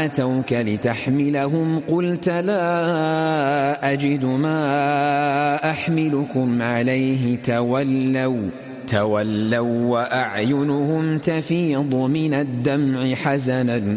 أتوك لتحملهم قلت لا أجد ما أحملكم عليه تولوا وأعينهم تفيض من الدمع حزنا